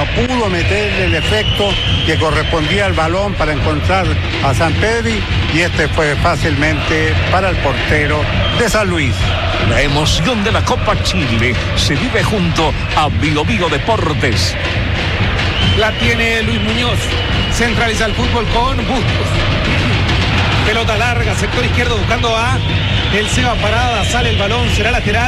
no pudo meterle el efecto que correspondía al balón para encontrar a Sampedri, y este fue fácilmente para el portero de San Luis. La emoción de la Copa Chile se vive junto a Bio Bio Deportes. La tiene Luis Muñoz. Centraliza el fútbol con Bustos. Pelota larga, sector izquierdo buscando a el Seba Parada. Sale el balón, será lateral.